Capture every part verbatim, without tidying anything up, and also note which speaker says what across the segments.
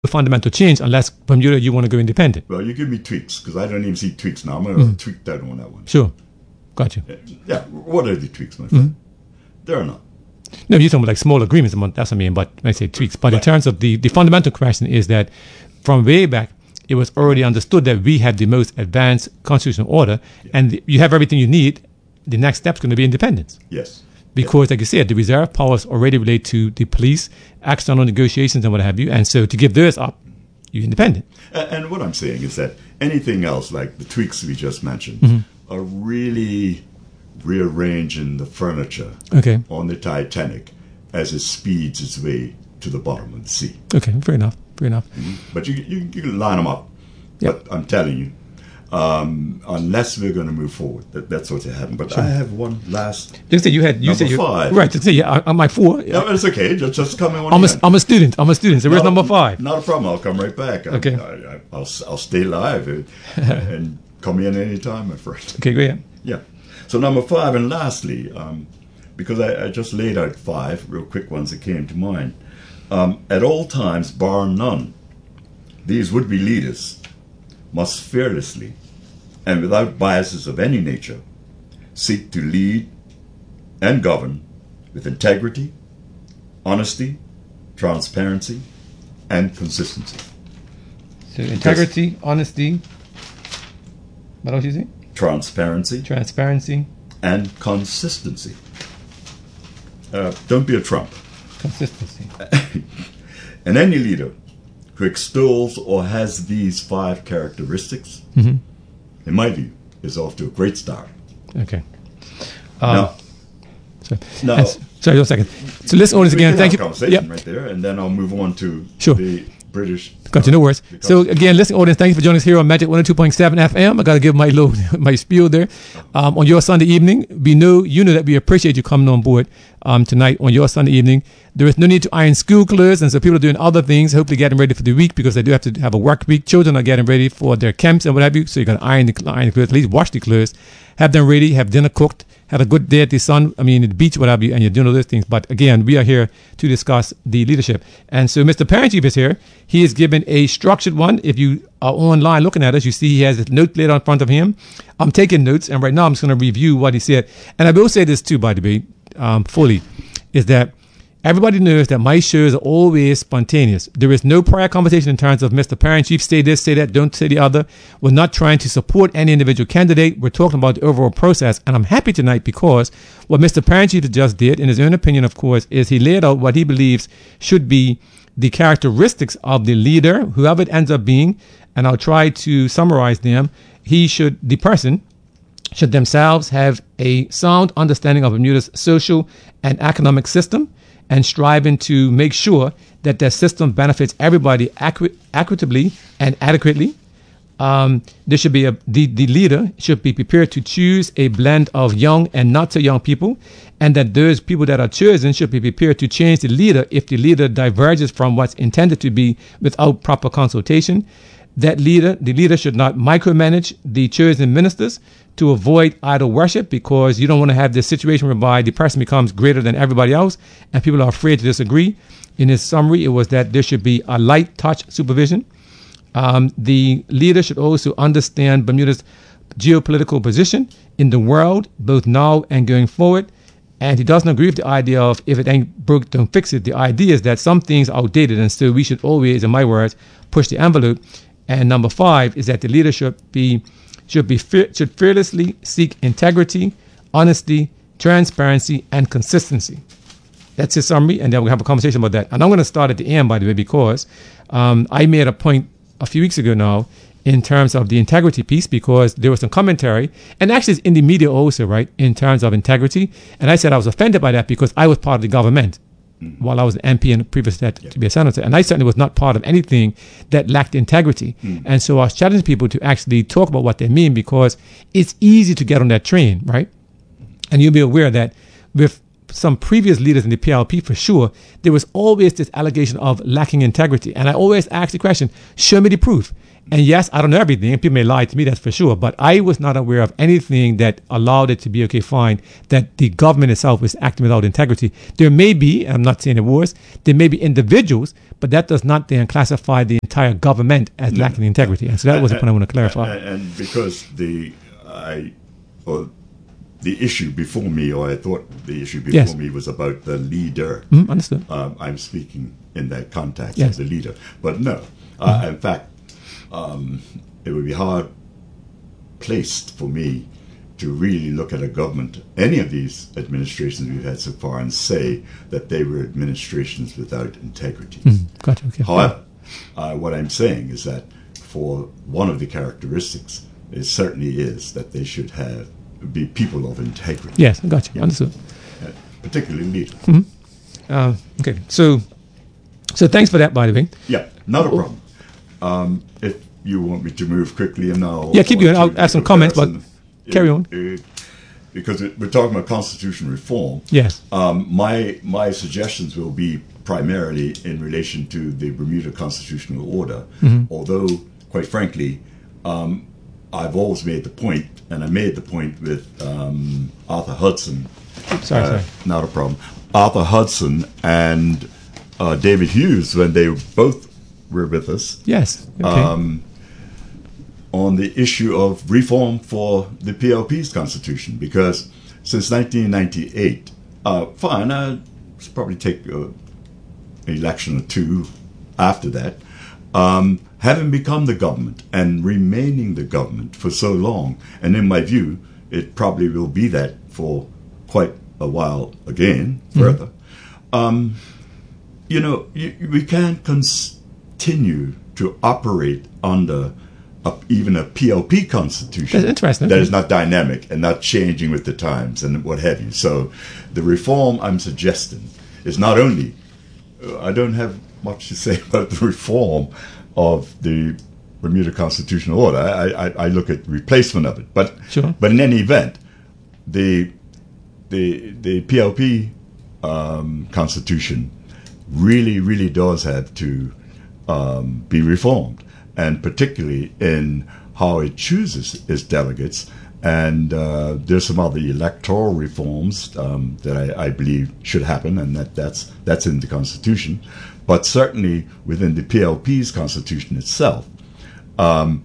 Speaker 1: fundamental change unless Bermuda you want to go independent.
Speaker 2: Well, you give me tweaks because I don't even see tweaks now. I'm going to mm. tweak that on that one.
Speaker 1: Sure. Got you.
Speaker 2: Yeah. What are the tweaks, my friend? Mm-hmm. There are none.
Speaker 1: No, you're talking about like small agreements. That's what I mean. But when I say tweaks, but right. in terms of the, the fundamental question is that from way back, it was already understood that we had the most advanced constitutional order, yeah. and the, you have everything you need. The next step is going to be independence.
Speaker 2: Yes.
Speaker 1: Because,
Speaker 2: yes.
Speaker 1: like you said, the reserve powers already relate to the police, external negotiations, and what have you. And so to give those up, you're independent.
Speaker 2: And, and what I'm saying is that anything else, like the tweaks we just mentioned, mm-hmm. are really rearranging the furniture
Speaker 1: okay.
Speaker 2: on the Titanic as it speeds its way to the bottom of the sea.
Speaker 1: Okay, fair enough. Fair enough.
Speaker 2: Mm-hmm. But you, you you can line them up.
Speaker 1: Yep.
Speaker 2: But I'm telling you, um, unless we're going to move forward, that, that's what's happening. But sure. I have one last.
Speaker 1: You said you had. You said you
Speaker 2: five.
Speaker 1: Right. To say yeah, I'm like four.
Speaker 2: No, it's okay. Just just come in.
Speaker 1: I'm a, I'm a student. I'm a student. So where's number five?
Speaker 2: Not a problem. I'll come right back. I,
Speaker 1: okay.
Speaker 2: I, I, I'll I'll stay live and, and come in anytime, my friend.
Speaker 1: Okay, go ahead.
Speaker 2: Yeah. So number five, and lastly, um, because I, I just laid out five real quick ones that came to mind. Um, at all times, bar none, these would-be leaders must fearlessly and without biases of any nature seek to lead and govern with integrity, honesty, transparency, and consistency.
Speaker 1: So integrity, because honesty, what else you say?
Speaker 2: Transparency.
Speaker 1: Transparency.
Speaker 2: And consistency. Uh, don't be a Trump.
Speaker 1: Consistency.
Speaker 2: And any leader who extols or has these five characteristics,
Speaker 1: mm-hmm.
Speaker 2: in my view, is off to a great start.
Speaker 1: Okay. Um,
Speaker 2: now,
Speaker 1: so,
Speaker 2: now,
Speaker 1: sorry, one second. So listen, audience again. Thank you.
Speaker 2: Conversation
Speaker 1: yep.
Speaker 2: right there, and then I'll move on to
Speaker 1: sure.
Speaker 2: the British.
Speaker 1: Got you, no worries. So again, listen, audience, thank you for joining us here on Magic one oh two point seven F M. I got to give my little my spiel there. Um, on your Sunday evening, we know you know that we appreciate you coming on board um, tonight on your Sunday evening. There is no need to iron school clothes, and so people are doing other things, hopefully getting ready for the week because they do have to have a work week. Children are getting ready for their camps and what have you, so you're going to iron the, iron the clothes, at least wash the clothes, have them ready, have dinner cooked, have a good day at the sun, I mean, at the beach, what have you, and you're doing all those things. But again, we are here to discuss the leadership. And so Mister Parent-Chief is here. He is given a structured one. If you are online looking at us, you see he has a note plate on front of him. I'm taking notes, and right now I'm just going to review what he said. And I will say this too, by the way, um, fully, is that everybody knows that my shows are always spontaneous. There is no prior conversation in terms of Mister Parent-Chief, say this, say that, don't say the other. We're not trying to support any individual candidate. We're talking about the overall process. And I'm happy tonight because what Mister Parent-Chief just did, in his own opinion, of course, is he laid out what he believes should be the characteristics of the leader, whoever it ends up being. And I'll try to summarize them. He should, the person, should themselves have a sound understanding of Bermuda's social and economic system, and striving to make sure that their system benefits everybody equi- equitably and adequately. Um, there should be a the, the leader should be prepared to choose a blend of young and not so young people, and that those people that are chosen should be prepared to change the leader if the leader diverges from what's intended to be without proper consultation. That leader, the leader should not micromanage the chosen ministers to avoid idol worship, because you don't want to have this situation whereby the person becomes greater than everybody else and people are afraid to disagree. In his summary, it was that there should be a light touch supervision. Um, the leader should also understand Bermuda's geopolitical position in the world, both now and going forward. And he doesn't agree with the idea of if it ain't broke, don't fix it. The idea is that some things are outdated, and so we should always, in my words, push the envelope. And number five is that the leader should be should be should fearlessly seek integrity, honesty, transparency, and consistency. That's his summary, and then we'll have a conversation about that. And I'm going to start at the end, by the way, because um, I made a point a few weeks ago now in terms of the integrity piece, because there was some commentary, and actually it's in the media also, right, in terms of integrity. And I said I was offended by that because I was part of the government mm-hmm. while I was an M P and previous to that yeah. to be a senator. And I certainly was not part of anything that lacked integrity. Mm-hmm. And so I was challenging people to actually talk about what they mean, because it's easy to get on that train, right? And you'll be aware that with some previous leaders in the P L P, for sure, there was always this allegation of lacking integrity. And I always ask the question, show me the proof. And yes, I don't know everything. People may lie to me, that's for sure. But I was not aware of anything that allowed it to be, okay, fine, that the government itself was acting without integrity. There may be, I'm not saying it was, there may be individuals, but that does not then classify the entire government as
Speaker 2: No.
Speaker 1: lacking integrity. And so that was the point I want to clarify.
Speaker 2: And, and because the I, or the issue before me, or I thought the issue before
Speaker 1: Yes.
Speaker 2: me was about the leader.
Speaker 1: Mhm, understood.
Speaker 2: Um, I'm speaking in that context
Speaker 1: Yes.
Speaker 2: of the leader, but no. Uh, in fact, um, it would be hard placed for me to really look at a government, any of these administrations we've had so far, and say that they were administrations without integrity.
Speaker 1: Mm, gotcha. Okay.
Speaker 2: However, uh, what I'm saying is that for one of the characteristics, it certainly is that they should have be people of integrity,
Speaker 1: Yes, I got you.
Speaker 2: Yeah.
Speaker 1: Understood.
Speaker 2: uh, particularly leaders.
Speaker 1: Uh, okay. So, so thanks for that, by the way.
Speaker 2: Yeah, not a problem. Um, if you want me to move quickly, and now
Speaker 1: Yeah, keep going. I'll add some comments, but carry on.
Speaker 2: Uh, because it, we're talking about constitutional reform.
Speaker 1: Yes.
Speaker 2: Um, my my suggestions will be primarily in relation to the Bermuda Constitutional Order, although, quite frankly, um, I've always made the point, and I made the point with um, Arthur Hudson.
Speaker 1: Sorry,
Speaker 2: uh,
Speaker 1: sorry.
Speaker 2: Not a problem. Arthur Hudson and uh, David Hughes, when they both were with us,
Speaker 1: Yes. Okay.
Speaker 2: um, on the issue of reform for the P L P's constitution, because since nineteen ninety-eight, uh, fine, I'll probably take uh, an election or two after that, um, having become the government and remaining the government for so long, and in my view, it probably will be that for quite a while again, further. Mm-hmm. Um, you know, you, we can't continue to operate under a, even a P L P constitution.
Speaker 1: That's interesting.
Speaker 2: That is not dynamic and not changing with the times and what have you. So the reform I'm suggesting is not only, uh, I don't have much to say about the reform of the Bermuda Constitutional Order. I, I, I look at replacement of it. But,
Speaker 1: Sure.
Speaker 2: but in any event, the, the, the P L P um, constitution really, really does have to um, be reformed, and particularly in how it chooses its delegates. And uh, there's some other electoral reforms um, that I, I believe should happen, and that, that's that's in the Constitution. But certainly within the P L P's Constitution itself, um,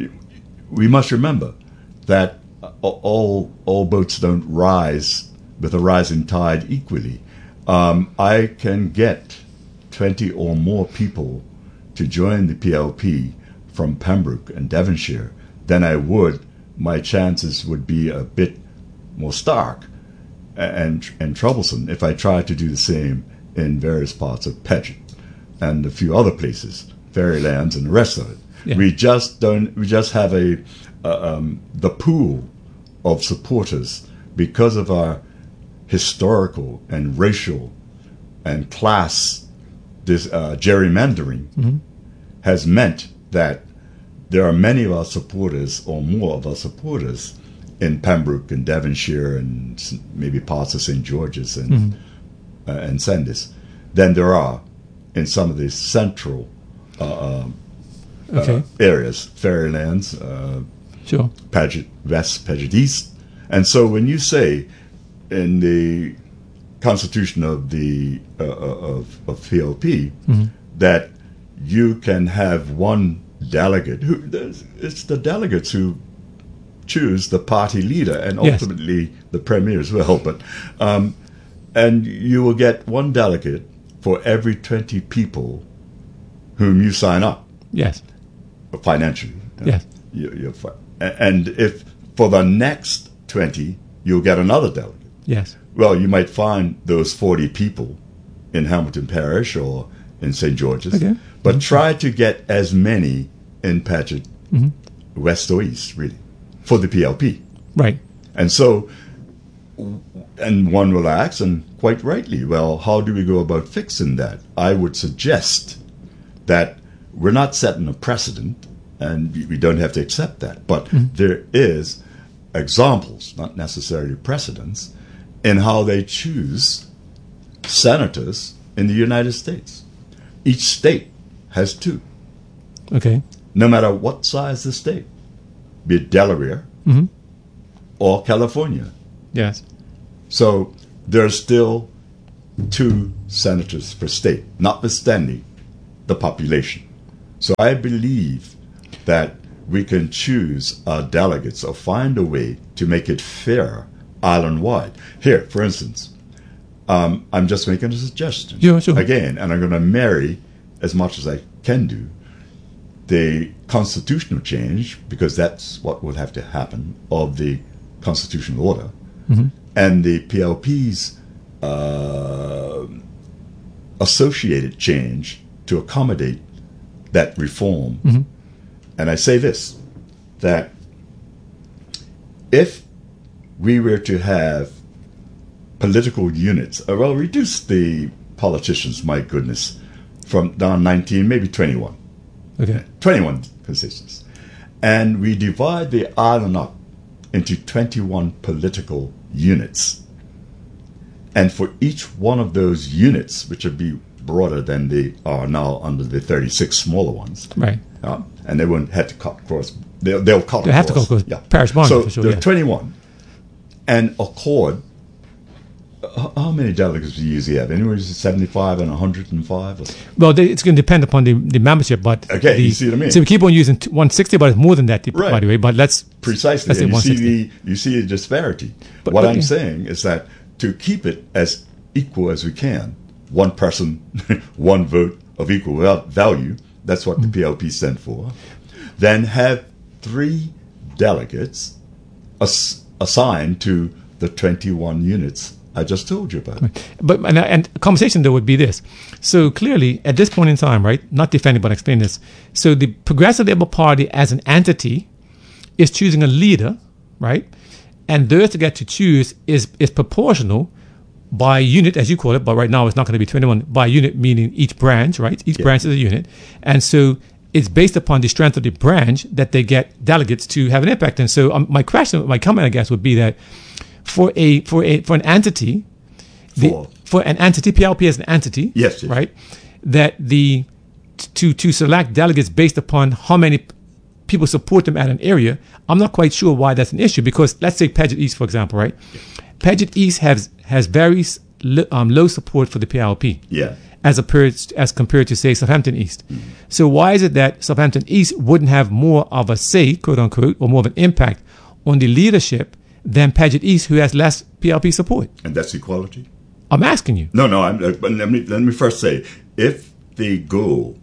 Speaker 2: we must remember that all all boats don't rise with a rising tide equally. Um, I can get twenty or more people to join the P L P from Pembroke and Devonshire than I would, my chances would be a bit more stark and and troublesome if I tried to do the same in various parts of Paget and a few other places, Fairylands and the rest of it.
Speaker 1: Yeah.
Speaker 2: We just don't. We just have a uh, um, the pool of supporters because of our historical and racial and class this uh, gerrymandering
Speaker 1: Mm-hmm.
Speaker 2: has meant that there are many of our supporters, or more of our supporters, in Pembroke and Devonshire and s- maybe parts of Saint George's and
Speaker 1: Mm-hmm.
Speaker 2: uh, and Sandys than there are in some of the central uh, um,
Speaker 1: Okay.
Speaker 2: uh, areas, Fairylands, uh,
Speaker 1: Sure.
Speaker 2: Paget West, Paget East. And so when you say in the constitution of the uh, of, of P L P
Speaker 1: Mm-hmm.
Speaker 2: that you can have one delegate, who it's the delegates who choose the party leader and
Speaker 1: Yes.
Speaker 2: ultimately the premier as well, but um, and you will get one delegate for every twenty people whom you sign up
Speaker 1: Yes.
Speaker 2: financially.
Speaker 1: Yes.
Speaker 2: You, you're fi- a- and if for the next twenty, you'll get another delegate.
Speaker 1: Yes.
Speaker 2: Well, you might find those forty people in Hamilton Parish or in Saint George's,
Speaker 1: Okay.
Speaker 2: but try to get as many in Paget,
Speaker 1: Mm-hmm.
Speaker 2: West or East, really, for the P L P.
Speaker 1: Right.
Speaker 2: And so, and one will ask, and quite rightly, well, how do we go about fixing that? I would suggest that we're not setting a precedent, and we- we don't have to accept that, but there is examples, not necessarily precedents, in how they choose senators in the United States. Each state has two.
Speaker 1: Okay.
Speaker 2: no matter what size the state, be it Delaware
Speaker 1: Mm-hmm.
Speaker 2: or California.
Speaker 1: Yes.
Speaker 2: So there's still two senators per state, notwithstanding the population. So I believe that we can choose our delegates or find a way to make it fair island-wide. Here, for instance, um, I'm just making a suggestion.
Speaker 1: Yeah, sure.
Speaker 2: Again, and I'm going to marry, as much as I can do, the constitutional change, because that's what would have to happen, of the constitutional order,
Speaker 1: Mm-hmm.
Speaker 2: and the P L P's uh, associated change to accommodate that reform.
Speaker 1: Mm-hmm.
Speaker 2: And I say this, that if we were to have political units, uh, well, reduce the politicians, my goodness, from down nineteen, maybe twenty-one.
Speaker 1: Okay.
Speaker 2: twenty-one constituents. And we divide the island up into twenty-one political units. And for each one of those units, which would be broader than they are now under the thirty-six smaller ones,
Speaker 1: Right.
Speaker 2: uh, and they won't have to cut across, they'll, they'll cut
Speaker 1: They
Speaker 2: across.
Speaker 1: have to go across
Speaker 2: Yeah.
Speaker 1: parish boundary
Speaker 2: So
Speaker 1: for sure.
Speaker 2: there are
Speaker 1: Yeah.
Speaker 2: twenty-one. And accord, uh, how many delegates do you usually have? Anywhere seventy-five and one hundred five? Or?
Speaker 1: Well, they, it's going to depend upon the, the membership, but
Speaker 2: Okay,
Speaker 1: the,
Speaker 2: you see what I mean?
Speaker 1: So we keep on using t- one sixty, but it's more than that, by
Speaker 2: Right.
Speaker 1: the way. But let's
Speaker 2: Precisely.
Speaker 1: Let's say
Speaker 2: And you see
Speaker 1: one sixty.
Speaker 2: the you see the disparity.
Speaker 1: But-
Speaker 2: what
Speaker 1: but,
Speaker 2: I'm
Speaker 1: yeah.
Speaker 2: saying is that to keep it as equal as we can, one person, one vote of equal val- value, that's what the P L P stand for, then have three delegates ass- assigned to the twenty-one units I just told you about.
Speaker 1: But and, and the conversation though would be this. So clearly, at this point in time, right? Not defending, but explaining this. So the Progressive Labour Party as an entity is choosing a leader, right? And theirs to get to choose is is proportional by unit, as you call it. But right now, it's not going to be twenty-one by unit, meaning each branch, right? Each
Speaker 2: Yeah.
Speaker 1: branch is a unit, and so it's based upon the strength of the branch that they get delegates to have an impact. And so, um, my question, my comment, I guess, would be that for a for a for an entity, the,
Speaker 2: For?
Speaker 1: for an entity, P L P as an entity,
Speaker 2: Yes, yes.
Speaker 1: right, that the to to select delegates based upon how many p- people support them at an area. I'm not quite sure why that's an issue, because let's say Paget East, for example, right? Paget East has has very s- lo- um, low support for the P L P.
Speaker 2: Yeah.
Speaker 1: As, compared, as compared to, say, Southampton East. Mm-hmm. So why is it that Southampton East wouldn't have more of a say, quote unquote, or more of an impact on the leadership than Paget East, who has less P L P support?
Speaker 2: And that's equality?
Speaker 1: I'm asking you.
Speaker 2: No, no. I'm, uh, but let me let me first say, if the goal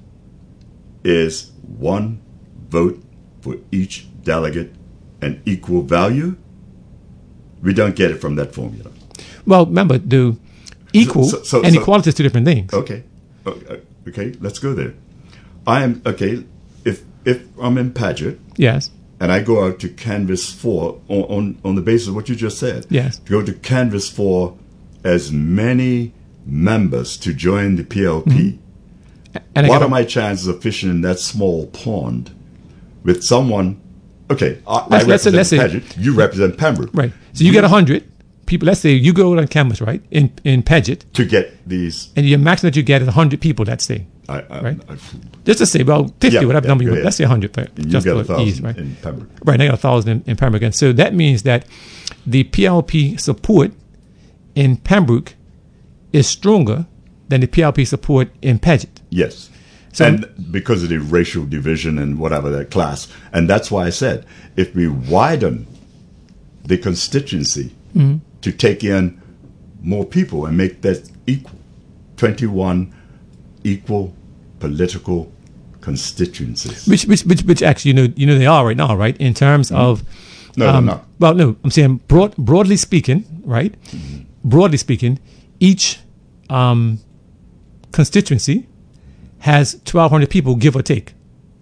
Speaker 2: is one vote for each delegate and equal value, we don't get it from that formula.
Speaker 1: Well, remember, the equal
Speaker 2: So- so-
Speaker 1: and
Speaker 2: so-
Speaker 1: equality is two different things.
Speaker 2: Okay, okay, okay. Let's go there. I am okay. If if I'm in Paget
Speaker 1: Yes.
Speaker 2: and I go out to canvas for on, on on the basis of what you just said,
Speaker 1: Yes.
Speaker 2: go to canvas for as many members to join the P L P.
Speaker 1: Mm-hmm. And I
Speaker 2: What
Speaker 1: gotta-
Speaker 2: are my chances of fishing in that small pond with someone? Okay, I, I
Speaker 1: Let's- let's say-
Speaker 2: represent
Speaker 1: let's say-
Speaker 2: Paget. You represent Pembroke.
Speaker 1: Right. So you get one hundred people. Let's say you go on canvas, right, in, in Paget,
Speaker 2: To get these,
Speaker 1: and your maximum that you get is one hundred people, let's say.
Speaker 2: I, I,
Speaker 1: Right.
Speaker 2: I,
Speaker 1: Just to say, well, fifty,
Speaker 2: Yeah,
Speaker 1: whatever
Speaker 2: yeah,
Speaker 1: number you
Speaker 2: go
Speaker 1: want.
Speaker 2: ahead.
Speaker 1: Let's say one hundred, but
Speaker 2: and you
Speaker 1: just
Speaker 2: get a
Speaker 1: for
Speaker 2: thousand
Speaker 1: ease, right?
Speaker 2: in Pembroke.
Speaker 1: Right, they got a thousand in, in Pembroke. And so that means that the P L P support in Pembroke is stronger than the P L P support in Paget.
Speaker 2: Yes.
Speaker 1: So-
Speaker 2: and because of the racial division and whatever that class. And that's why I said, if we widen the constituency
Speaker 1: Mm-hmm.
Speaker 2: to take in more people and make that equal, twenty-one equal political constituencies.
Speaker 1: Which, which, which, which actually, you know, you know, they are right now, right? In terms of,
Speaker 2: No, they're
Speaker 1: um,
Speaker 2: not.
Speaker 1: well, no, I'm saying broad, broadly speaking, right? Broadly speaking, each um, constituency has twelve hundred people, give or take.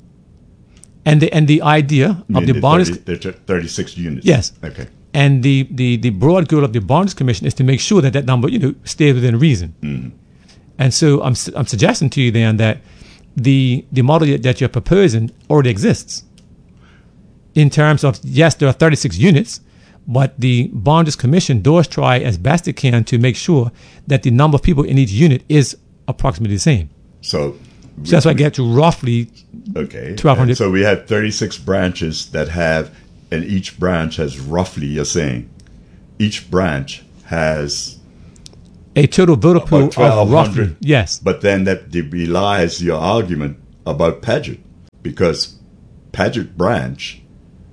Speaker 1: And the and the idea
Speaker 2: I
Speaker 1: of
Speaker 2: mean,
Speaker 1: the
Speaker 2: the
Speaker 1: bonus,
Speaker 2: thirty, the thirty-six units.
Speaker 1: Yes.
Speaker 2: Okay.
Speaker 1: and the, the, the broad goal of the Barnes Commission is to make sure that that number, you know, stays within reason.
Speaker 2: Mm.
Speaker 1: And so I'm su- I'm suggesting to you then that the the model that- that you're proposing already exists. In terms of, yes, there are thirty-six units, but the Barnes Commission does try as best it can to make sure that the number of people in each unit is approximately the same.
Speaker 2: So
Speaker 1: So that's why I get to roughly
Speaker 2: Okay.
Speaker 1: twelve hundred.
Speaker 2: And so we have thirty-six branches that have, and each branch has roughly, you're saying, each branch has
Speaker 1: a total voter pool
Speaker 2: about twelve
Speaker 1: of roughly,
Speaker 2: hundred.
Speaker 1: yes.
Speaker 2: But then that belies your argument about Paget, because Paget branch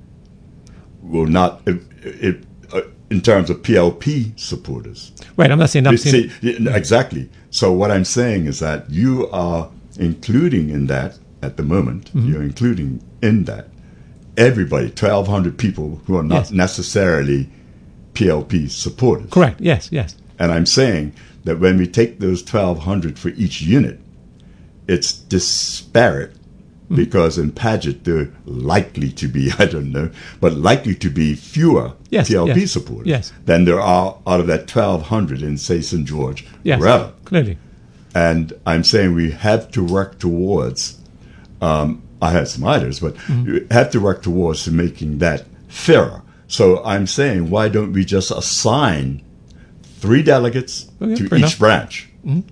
Speaker 2: will not, it, it, uh, in terms of P L P supporters.
Speaker 1: Right, I'm not saying I'm saying
Speaker 2: See, exactly. So what I'm saying is that you are including in that, at the moment,
Speaker 1: Mm-hmm.
Speaker 2: you're including in that everybody, twelve hundred people who are not
Speaker 1: Yes.
Speaker 2: necessarily P L P supporters.
Speaker 1: correct. Yes, yes.
Speaker 2: And I'm saying that when we take those twelve hundred for each unit, it's disparate
Speaker 1: Mm-hmm.
Speaker 2: because in Paget they're likely to be, I don't know, but likely to be fewer
Speaker 1: Yes,
Speaker 2: P L P
Speaker 1: yes,
Speaker 2: supporters
Speaker 1: yes.
Speaker 2: than there are out of that twelve hundred in, say, Saint George,
Speaker 1: Yes,
Speaker 2: wherever.
Speaker 1: clearly.
Speaker 2: And I'm saying we have to work towards, um, I have some ideas, but
Speaker 1: Mm-hmm.
Speaker 2: we have to work towards to making that fairer. So I'm saying, why don't we just assign three delegates
Speaker 1: Okay,
Speaker 2: to
Speaker 1: fair
Speaker 2: each
Speaker 1: enough.
Speaker 2: branch?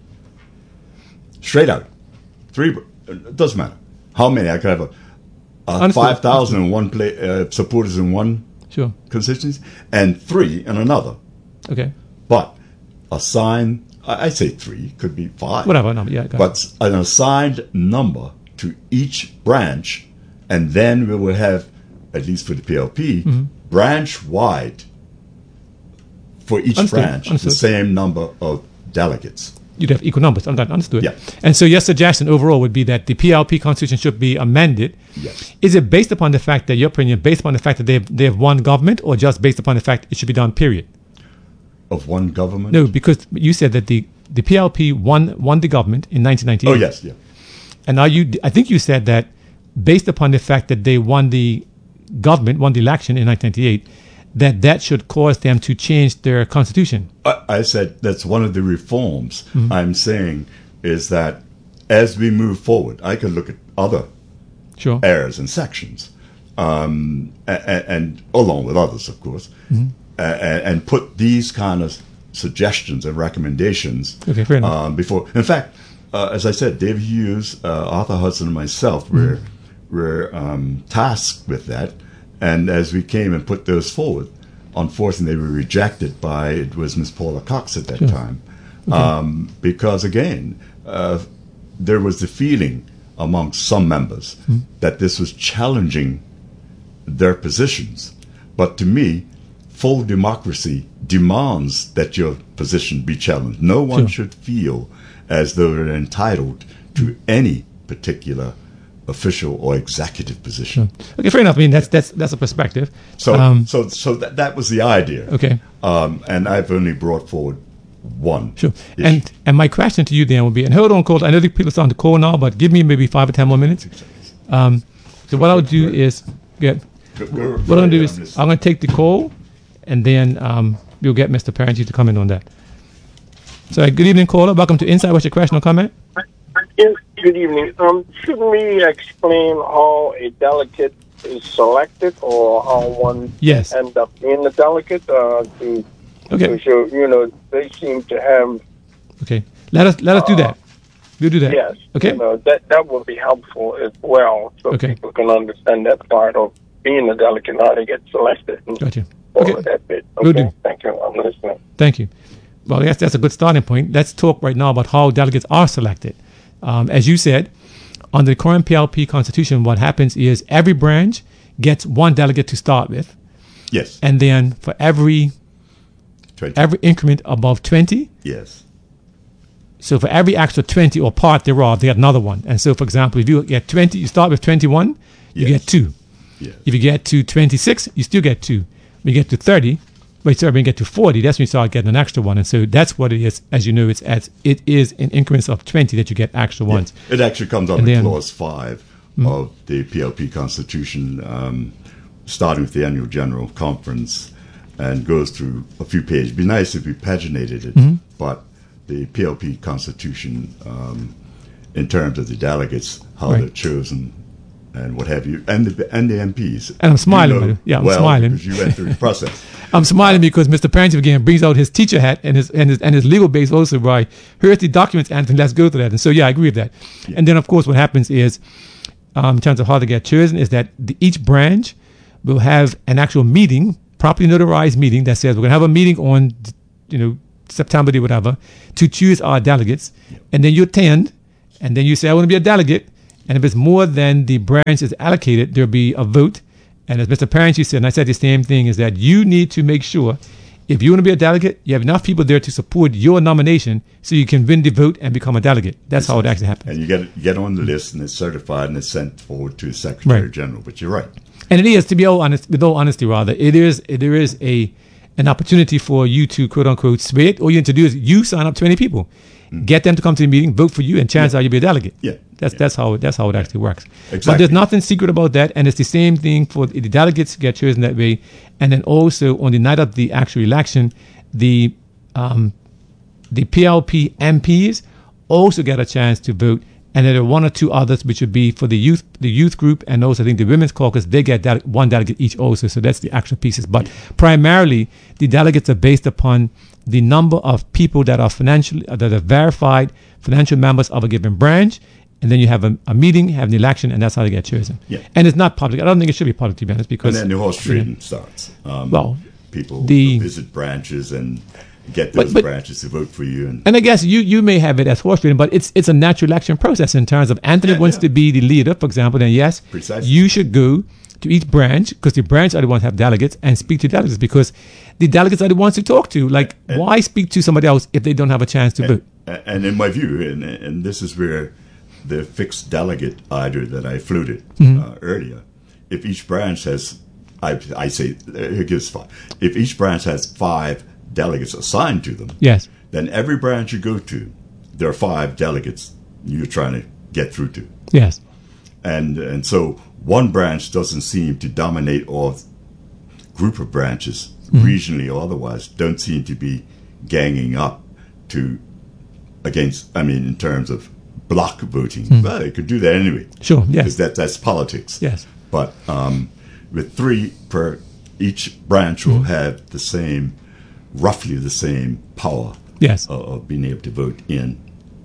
Speaker 2: Straight out. Three, br- it doesn't matter. How many? I could have a, a
Speaker 1: Understood.
Speaker 2: five thousand and one play, uh, supporters in one
Speaker 1: Sure.
Speaker 2: constituency and three in another.
Speaker 1: Okay.
Speaker 2: But assign, I I say three, could be five.
Speaker 1: Whatever. No, yeah, got it.
Speaker 2: But an assigned number to each branch, and then we will have, at least for the P L P,
Speaker 1: Mm-hmm.
Speaker 2: branch wide for each
Speaker 1: Understood,
Speaker 2: branch,
Speaker 1: understood.
Speaker 2: the same number of delegates.
Speaker 1: You'd have equal numbers. I'm understood.
Speaker 2: Yeah.
Speaker 1: And so your suggestion overall would be that the P L P constitution should be amended.
Speaker 2: Yes.
Speaker 1: Is it based upon the fact that your opinion, based upon the fact that they have, they have one government, or just based upon the fact it should be done? Period.
Speaker 2: Of one government?
Speaker 1: No, because you said that the, the P L P won won the government in nineteen ninety-eight.
Speaker 2: Oh, yes, yeah.
Speaker 1: And now you, I think you said that based upon the fact that they won the government, won the election in nineteen ninety-eight, that that should cause them to change their constitution.
Speaker 2: I, I said that's one of the reforms
Speaker 1: Mm-hmm.
Speaker 2: I'm saying is that as we move forward, I can look at other
Speaker 1: Sure.
Speaker 2: areas and sections, um, and, and along with others, of course,
Speaker 1: Mm-hmm.
Speaker 2: and, and put these kind of suggestions and recommendations
Speaker 1: Okay, fair enough.
Speaker 2: um, before. In fact, uh, as I said, David Hughes, uh, Arthur Hudson, and myself were
Speaker 1: Mm-hmm.
Speaker 2: were um, tasked with that. And as we came and put those forward, unfortunately, they were rejected by, it was Miss Paula Cox at that
Speaker 1: Sure.
Speaker 2: time. Um, because, again, uh, there was the feeling among some members
Speaker 1: Hmm.
Speaker 2: that this was challenging their positions. But to me, full democracy demands that your position be challenged. No one
Speaker 1: Sure.
Speaker 2: should feel as though they're entitled to any particular official or executive position.
Speaker 1: Okay, fair enough. I mean, that's that's that's a perspective.
Speaker 2: So,
Speaker 1: Um,
Speaker 2: so, so that, that was the idea.
Speaker 1: Okay.
Speaker 2: Um, and I've only brought forward one.
Speaker 1: Sure.
Speaker 2: issue.
Speaker 1: And and my question to you then would be, and hold on, Cole. I know the people are starting to call now, but give me maybe five or ten more minutes. Um, so what I'll do is get.
Speaker 2: Go- go-
Speaker 1: What I'm gonna do
Speaker 2: yeah,
Speaker 1: is
Speaker 2: I'm listening.
Speaker 1: I'm gonna take the call, and then um, we'll get Mister Parenti to comment on that. So, good evening, caller. Welcome to Inside. What's your question or comment?
Speaker 3: Yes, good evening. Um, shouldn't we explain how a delegate is selected or how one
Speaker 1: Yes.
Speaker 3: end up being a delegate? Uh, to,
Speaker 1: Okay.
Speaker 3: to show, you know, they seem to have,
Speaker 1: Okay. Let us let us do that. We'll do that.
Speaker 3: yes,
Speaker 1: Okay.
Speaker 3: you know, that, that would be helpful as well so
Speaker 1: Okay.
Speaker 3: people can understand that part of being a delegate, how they get selected. And
Speaker 1: Gotcha.
Speaker 3: all
Speaker 1: Okay.
Speaker 3: of that bit.
Speaker 1: Will
Speaker 3: Okay,
Speaker 1: do.
Speaker 3: thank you. I'm listening.
Speaker 1: Thank you. Well, yes, that's a good starting point. Let's talk right now about how delegates are selected. Um, as you said, under the current P L P constitution, what happens is every branch gets one delegate to start with,
Speaker 2: Yes.
Speaker 1: and then for every
Speaker 2: twenty.
Speaker 1: every increment above twenty,
Speaker 2: Yes.
Speaker 1: so for every extra twenty or part thereof, they get another one. And so, for example, if you get twenty, you start with twenty-one, you
Speaker 2: Yes.
Speaker 1: get two.
Speaker 2: Yes.
Speaker 1: If you get to twenty-six, you still get two. When you get to thirty, wait, sorry, when you get to forty, that's when you start getting an extra one. And so that's what it is. As you know, it's as it is in increments of twenty that you get extra ones.
Speaker 2: It actually comes
Speaker 1: And
Speaker 2: under
Speaker 1: then-
Speaker 2: clause five of the P L P Constitution, um, starting with the annual general conference, and goes through a few pages. It'd be nice if we paginated it,
Speaker 1: Mm-hmm.
Speaker 2: but the P L P Constitution, um, in terms of the delegates, how
Speaker 1: Right.
Speaker 2: they're chosen, and what have you, and the and the M Ps.
Speaker 1: And I'm smiling,
Speaker 2: You know,
Speaker 1: by the- yeah, I'm
Speaker 2: well,
Speaker 1: smiling.
Speaker 2: because you went through the process.
Speaker 1: I'm smiling because Mister Parrington again brings out his teacher hat and his and his and his legal base also. Right, here's the documents, Anthony. Let's go through that. And so, yeah, I agree with that. Yeah. And then, of course, what happens is, um, in terms of how they get chosen, is that the, each branch will have an actual meeting, properly notarized meeting that says we're going to have a meeting on, you know, September day, whatever, to choose our delegates, yeah. and then you attend, and then you say I want to be a delegate, and if it's more than the branch is allocated, there'll be a vote. And as Mister Parrington said, and I said the same thing, is that you need to make sure if you want to be a delegate, you have enough people there to support your nomination so you can win the vote and become a delegate. That's how it actually happens.
Speaker 2: And you get you get on the list and it's certified and it's sent forward to the Secretary
Speaker 1: right.
Speaker 2: General. But you're right.
Speaker 1: And it is, to be all honest, with all honesty, rather, it is it, there is a an opportunity for you to quote unquote sway it. All you need to do is you sign up twenty people, mm. get them to come to the meeting, vote for you, and chances yeah. are you'll be a delegate.
Speaker 2: Yeah.
Speaker 1: That's
Speaker 2: yeah.
Speaker 1: that's how that's how it actually works.
Speaker 2: Exactly.
Speaker 1: But there's nothing secret about that, and it's the same thing for the delegates get chosen that way, and then also on the night of the actual election, the um, the P L P M Ps also get a chance to vote, and there are one or two others which would be for the youth the youth group, and also I think the women's caucus. They get dele- one delegate each also, so that's the actual pieces. But primarily, the delegates are based upon the number of people that are financially uh, that are verified financial members of a given branch. And then you have a, a meeting, have an election, and that's how they get chosen.
Speaker 2: Yeah.
Speaker 1: And it's not public. I don't think it should be public, to be honest, because...
Speaker 2: And then the horse trading
Speaker 1: yeah.
Speaker 2: starts. Um,
Speaker 1: well,
Speaker 2: people
Speaker 1: the,
Speaker 2: visit branches and get those
Speaker 1: but, but,
Speaker 2: branches to vote for you. And,
Speaker 1: and I guess you, you may have it as horse trading, but it's it's a natural election process in terms of Anthony
Speaker 2: yeah,
Speaker 1: wants
Speaker 2: yeah.
Speaker 1: to be the leader, for example, then yes,
Speaker 2: Precisely.
Speaker 1: you should go to each branch, because the branch are the ones who have delegates, and speak to delegates, because the delegates are the ones to talk to. Like, and, why speak to somebody else if they don't have a chance to
Speaker 2: and,
Speaker 1: vote?
Speaker 2: And in my view, and, and this is where the fixed delegate idea that I floated
Speaker 1: mm-hmm.
Speaker 2: uh, earlier, if each branch has, I, I say, here gives five. If each branch has five delegates assigned to them,
Speaker 1: yes,
Speaker 2: then every branch you go to, there are five delegates you're trying to get through to.
Speaker 1: Yes.
Speaker 2: And and so one branch doesn't seem to dominate, or group of branches, mm-hmm. regionally or otherwise, don't seem to be ganging up to against, I mean, in terms of block voting. Mm. Well, they could do that anyway.
Speaker 1: Sure, yes.
Speaker 2: Because that, that's politics.
Speaker 1: Yes.
Speaker 2: But um, with three per, each branch will mm. have the same, roughly the same power
Speaker 1: yes.
Speaker 2: of, of being able to vote in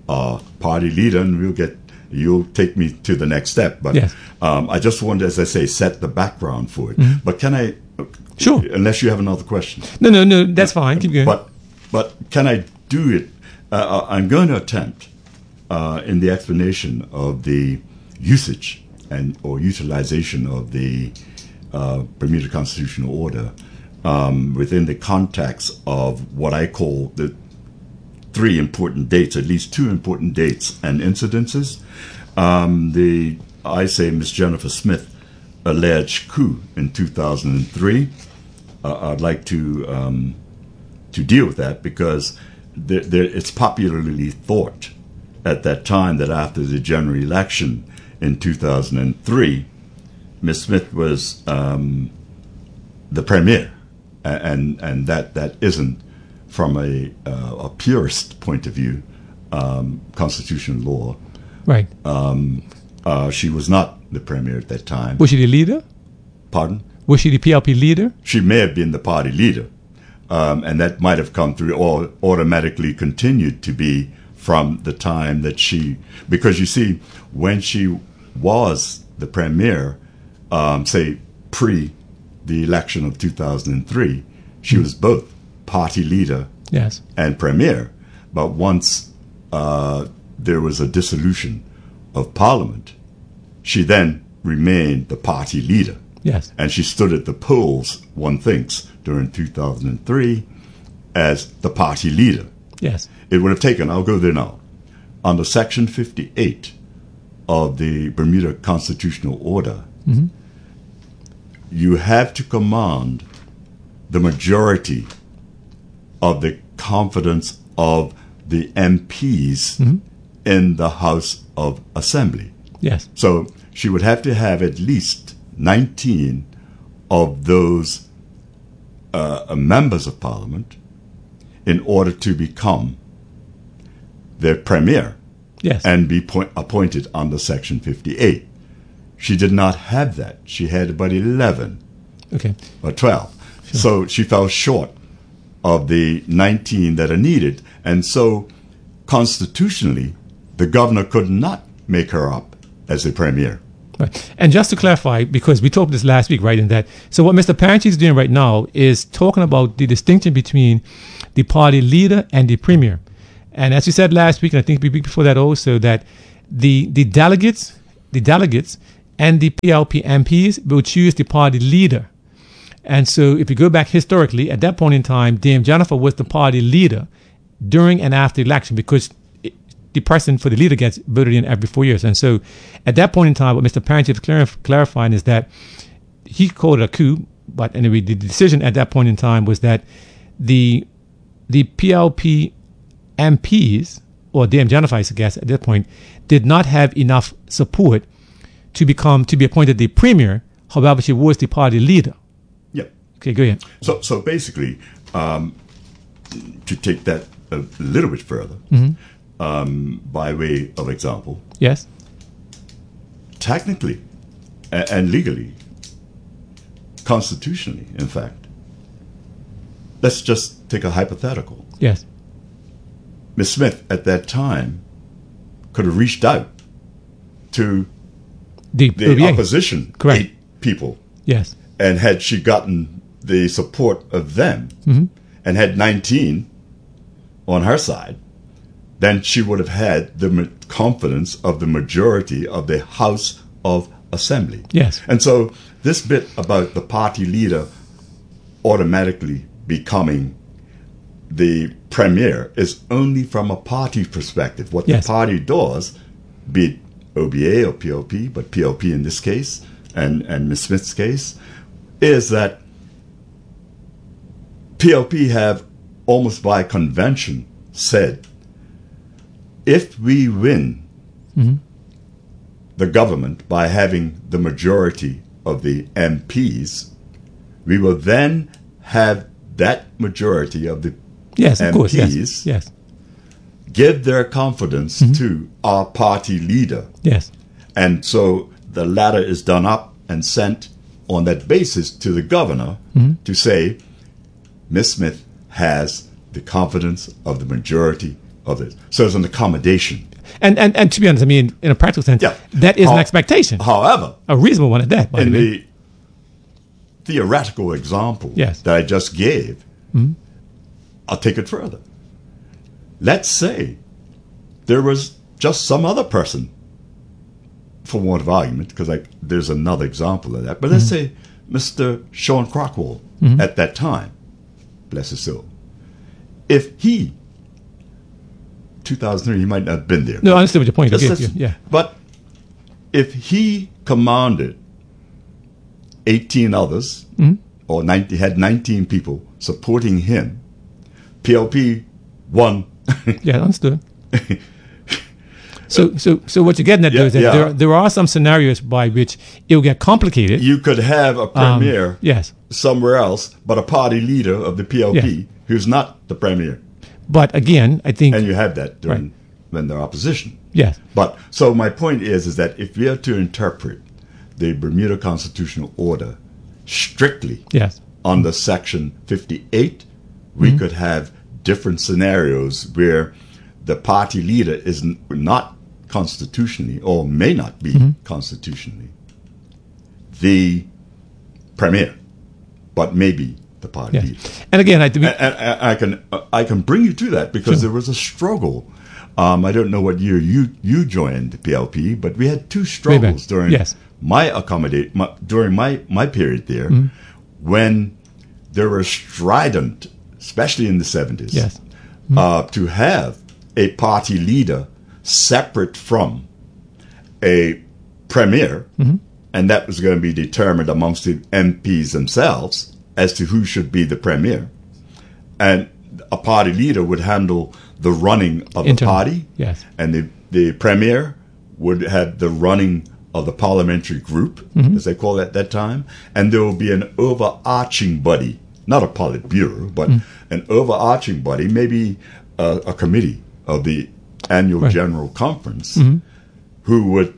Speaker 2: a party leader, and we'll get, you'll take me to the next step. But
Speaker 1: yes.
Speaker 2: um, I just wanted, as I say, set the background for it.
Speaker 1: Mm.
Speaker 2: But can I,
Speaker 1: sure.
Speaker 2: unless you have another question.
Speaker 1: No, no, no, that's fine. Keep going.
Speaker 2: But, but can I do it? Uh, I'm going to attempt Uh, in the explanation of the usage and or utilization of the uh, Bermuda Constitutional Order um, within the context of what I call the three important dates, at least two important dates and incidences. Um, the I say Miss Jennifer Smith alleged coup in two thousand three. Uh, I'd like to um, to deal with that because there, there, it's popularly thought at that time that after the general election in two thousand three, Miss Smith was um, the premier, and and that, that isn't, from a uh, a purist point of view, um, constitutional law.
Speaker 1: Right.
Speaker 2: Um, uh, she was not the premier at that time.
Speaker 1: Was she the leader?
Speaker 2: Pardon?
Speaker 1: Was she the P L P leader?
Speaker 2: She may have been the party leader, um, and that might have come through or automatically continued to be from the time that she, because you see, when she was the premier, um, say pre the election of two thousand three, she mm. was both party leader
Speaker 1: yes.
Speaker 2: and premier. But once uh, there was a dissolution of parliament, she then remained the party leader.
Speaker 1: Yes.
Speaker 2: And she stood at the polls, one thinks, during two thousand three as the party leader.
Speaker 1: Yes.
Speaker 2: It would have taken, I'll go there now, under Section fifty-eight of the Bermuda Constitutional Order, mm-hmm. you have to command the majority of the confidence of the M Ps mm-hmm. in the House of Assembly.
Speaker 1: Yes.
Speaker 2: So she would have to have at least nineteen of those uh, members of Parliament in order to become the premier
Speaker 1: yes.
Speaker 2: and be point, appointed under Section fifty-eight. She did not have that. She had about eleven
Speaker 1: okay.
Speaker 2: or twelve. So she fell short of the nineteen that are needed. And so constitutionally, the governor could not make her up as a premier.
Speaker 1: Right. And just to clarify, because we talked this last week, right, in that, so what Mister Parenti is doing right now is talking about the distinction between the party leader and the premier. And as you said last week, and I think the week before that also, that the the delegates, the delegates and the P L P M Ps will choose the party leader. And so if you go back historically, at that point in time, Dame Jennifer was the party leader during and after the election, because it, the person for the leader gets voted in every four years. And so at that point in time, what Mister Parenti is clarif- clarifying is that he called it a coup, but anyway, the decision at that point in time was that the the P L P M Ps, or Dame Jennifer, I guess, at that point, did not have enough support to become, to be appointed the premier. However, she was the party leader.
Speaker 2: Yeah.
Speaker 1: Okay, go ahead.
Speaker 2: So, so basically, um, to take that a little bit further,
Speaker 1: Mm-hmm.
Speaker 2: um, by way of example,
Speaker 1: Yes.
Speaker 2: technically a- and legally, constitutionally, in fact, let's just take a hypothetical.
Speaker 1: Yes.
Speaker 2: Miss Smith at that time could have reached out to
Speaker 1: The,
Speaker 2: the
Speaker 1: O B A.
Speaker 2: opposition
Speaker 1: Correct.
Speaker 2: eight people,
Speaker 1: Yes.
Speaker 2: and had she gotten the support of them
Speaker 1: Mm-hmm.
Speaker 2: and had nineteen on her side, then she would have had the ma- confidence of the majority of the House of Assembly.
Speaker 1: Yes.
Speaker 2: And so this bit about the party leader automatically becoming the premier is only from a party perspective. What
Speaker 1: Yes.
Speaker 2: the party does, be it O B A or P L P, but P L P in this case, and, and Miz Smith's case, is that P L P have, almost by convention, said, if we win
Speaker 1: Mm-hmm.
Speaker 2: the government by having the majority of the M Ps, we will then have that majority of the
Speaker 1: Yes, of
Speaker 2: M Ps
Speaker 1: course. Yes. Yes.
Speaker 2: give their confidence to our party leader.
Speaker 1: Yes.
Speaker 2: And so the latter is done up and sent on that basis to the governor to say, Miss Smith has the confidence of the majority of it. So it's an accommodation.
Speaker 1: And, and and to be honest, I mean, in a practical sense,
Speaker 2: Yeah.
Speaker 1: that is an
Speaker 2: How-
Speaker 1: expectation,
Speaker 2: However,
Speaker 1: a reasonable one at that. By
Speaker 2: in
Speaker 1: the way.
Speaker 2: the theoretical example
Speaker 1: Yes.
Speaker 2: that I just gave, I'll take it further. Let's say there was just some other person, for want of argument, because there's another example of that, but let's say Mister Sean Crockwell at that time, bless his soul, if he, two thousand three, he might not have been there.
Speaker 1: No, I understand what your point is.
Speaker 2: Let's-
Speaker 1: Yeah,
Speaker 2: let's-
Speaker 1: yeah.
Speaker 2: But if he commanded eighteen others, or ninety, had nineteen people supporting him, P L P won.
Speaker 1: Yeah, understood. So, so, so what you're getting at
Speaker 2: Yeah,
Speaker 1: though is that
Speaker 2: yeah.
Speaker 1: there, there are some scenarios by which it will get complicated.
Speaker 2: You could have a
Speaker 1: Um,
Speaker 2: premier
Speaker 1: yes,
Speaker 2: somewhere else, but a party leader of the P L P
Speaker 1: Yes.
Speaker 2: who's not the premier.
Speaker 1: but again, I think
Speaker 2: And you have that during
Speaker 1: Right.
Speaker 2: when they're opposition.
Speaker 1: yes,
Speaker 2: But so my point is, is that if we are to interpret the Bermuda Constitutional Order strictly
Speaker 1: yes,
Speaker 2: under Section fifty-eight, we could have different scenarios where the party leader is n- not constitutionally, or may not be constitutionally, the premier, but maybe the party
Speaker 1: yes.
Speaker 2: leader.
Speaker 1: And again, I think
Speaker 2: And, and- and I can I can bring you to that because
Speaker 1: Sure.
Speaker 2: there was a struggle. Um, I don't know what year you you joined the P L P, but we had two struggles during
Speaker 1: Yes.
Speaker 2: my accommodate my, during my my period there, when there were strident, especially in the seventies,
Speaker 1: yes,
Speaker 2: uh, to have a party leader separate from a premier, and that was going to be determined amongst the M Ps themselves as to who should be the premier. And a party leader would handle the running of the
Speaker 1: Internal.
Speaker 2: party,
Speaker 1: Yes.
Speaker 2: and the, the premier would have the running of the parliamentary group, as they call it at that time, and there will be an overarching body, not a Politburo, but an overarching body, maybe a, a committee of the annual
Speaker 1: Right.
Speaker 2: general conference, who would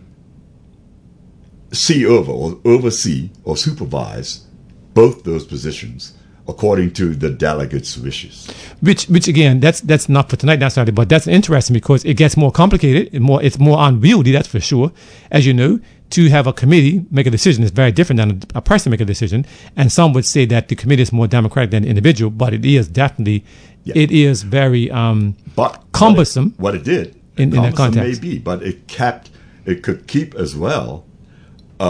Speaker 2: see over or oversee or supervise both those positions according to the delegates' wishes.
Speaker 1: Which, which again, that's that's not for tonight necessarily, but that's interesting because it gets more complicated and more. It's more unwieldy, that's for sure. As you know, to have a committee make a decision is very different than a, a person make a decision. And some would say that the committee is more democratic than the individual, but it is definitely, yeah. it is very um,
Speaker 2: but
Speaker 1: cumbersome.
Speaker 2: What it, what it did,
Speaker 1: in, in that context,
Speaker 2: may be, but it kept, it could keep as well